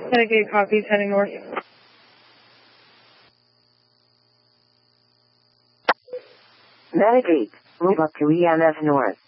Renegade copies heading north. Renegade, move up to EMS north.